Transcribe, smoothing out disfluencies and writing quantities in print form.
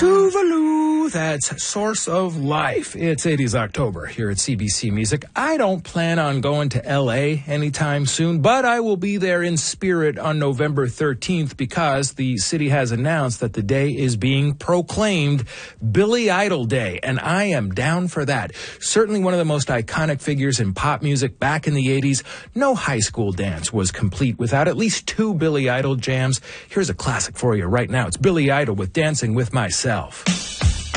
Tuvalu, that's Source of Life. It's 80s October here at CBC Music. I don't plan on going to L.A. anytime soon, but I will be there in spirit on November 13th because the city has announced that the day is being proclaimed Billy Idol Day, and I am down for that. Certainly one of the most iconic figures in pop music back in the 80s. No high school dance was complete without at least 2 Billy Idol jams. Here's a classic for you right now. It's Billy Idol with Dancing with Myself.